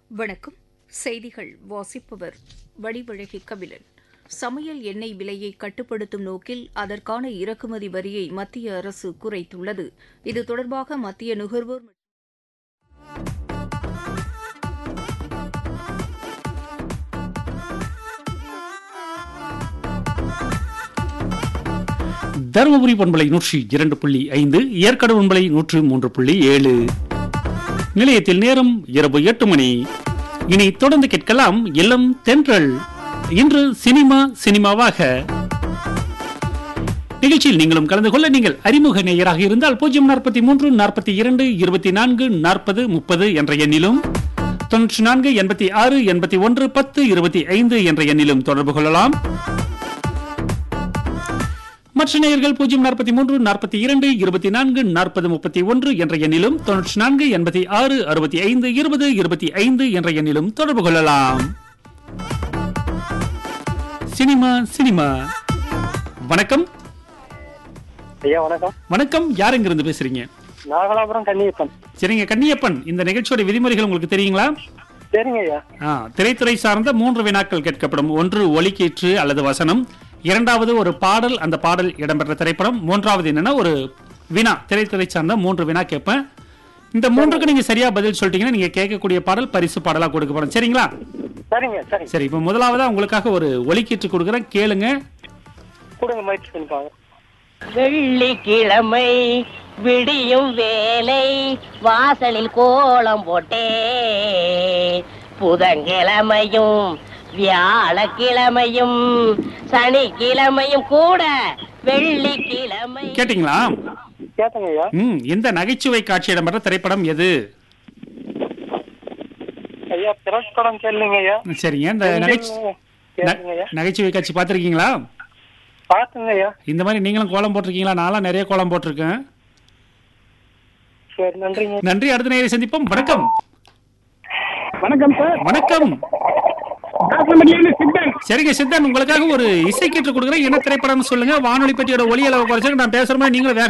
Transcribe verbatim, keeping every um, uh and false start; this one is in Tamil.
வணக்கம். செய்திகள் வாசிப்பவர் வடிவழகி கபிலன். சமையல் எண்ணெய் விலையை கட்டுப்படுத்தும் நோக்கில் அதற்கான இறக்குமதி வரியை மத்திய அரசு குறைத்துள்ளது. இது தொடர்பாக மத்திய நுகர்வோர் தருமபுரி பண்பலை நூற்றி இரண்டு புள்ளி ஐந்து, ஏற்காடு பண்பலை நூற்று மூன்று புள்ளி ஏழு. நிலையத்தில் நேரம் இரவு எட்டு மணி. இனி தொடர்ந்து கேட்கலாம் இளம் தென்றல். இன்று சினிமா சினிமாவாக நிகழ்ச்சியில் நீங்களும் கலந்து கொள்ள நீங்கள் அறிமுக நேயராக இருந்தால் பூஜ்ஜியம் நாற்பத்தி மூன்று நாற்பத்தி இரண்டு இருபத்தி நான்கு நாற்பது முப்பது என்ற எண்ணிலும், தொன்னூற்றி நான்கு எண்பத்தி ஆறு எண்பத்தி ஒன்று பத்து இருபத்தி ஐந்து என்ற எண்ணிலும் தொடர்பு கொள்ளலாம். மற்ற நேயர்கள் பூஜ்ஜியம் நாற்பத்தி மூன்று நாற்பத்தி இரண்டு இருபத்தி நான்கு நாற்பது முப்பத்தி ஒன்று என்ற எண்ணிலும், தொன்னூற்றி நான்கு எண்பத்தி ஆறு அறுபத்தி ஐந்து இருபது இருபத்தி ஐந்து என்ற எண்ணிலும் தொடர்பு கொள்ளலாம். Cinema cinema. வணக்கம். ஐயா வணக்கம். வணக்கம். யார் எங்கிருந்து பேசுறீங்க? நாகலாபுரம் கன்னியப்பன். சரிங்க கன்னியப்பன், இந்த நிகழ்ச்சியோட விதிமுறைகள் உங்களுக்கு தெரியுங்களா? சரிங்க ஐயா. ஆ, திரைத்துறை சார்ந்த மூன்று வினாக்கள் கேட்கப்படும். ஒன்று ஒலிக்கீற்று அல்லது வசனம், இரண்டாவது ஒரு பாடல், அந்த பாடல் இடம்பெற்ற திரைப்படம், மூன்றாவது என்னன்னா ஒரு வினா, திரைத்துறை சார்ந்த மூன்று வினா கேட்பேன். இந்த மூன்றுக்கு நீங்க சரியா பதில் சொல்லிட்டீங்கன்னா நீங்க கேட்கக்கூடிய பாடல் பரிசு பாடலா கொடுக்கப்படும். சரிங்களா? சரிங்க. சரி சரி, இப்ப முதலாவதா உங்களுக்காக ஒரு ஒலிக்கீற்று கொடுக்குறேன், கேளுங்க. கொடுங்க, முயற்சி பண்ணிப்பாங்க. வெள்ளிக்கிழமை விடியும் வேலை வாசலில் கோலம் போட்டே, புதன்கிழமையும் வியாழக்கிழமையும் சனிக்கிழமையும் கூட வெள்ளிக்கிழமை. கேட்டீங்களா? கேட்டங்க ஐயா. ம் இந்த நகைச்சுவை காட்சி இடம்பெற்ற திரைப்படம் எது? ஐயா திரைப்படம் கேளுங்க ஐயா. சரிங்க, இந்த நகைச்சு கேளுங்க ஐயா. நகைச்சுவை காட்சி பார்த்திருக்கீங்களா? பாத்துங்க ஐயா. இந்த மாதிரி நீங்களும் கோலம் போட்டிருக்கீங்களா? நான்லாம் நிறைய கோலம் போட்டிருக்கேன். சரி, நன்றிங்க. நன்றி. அடுத்த நேரம் சந்திப்போம். வணக்கம். வணக்கம் சார். வணக்கம். சரிங்க சித்தன், உங்களுக்காக ஒரு இசை கீற்று கொடுக்குறேன். என்ன திரைப்படம் சொல்லுங்க. வானொலி பெட்டியோட ஒலி அளவு குறைச்சு நான் பேசுற மாதிரி நீங்களும் வேக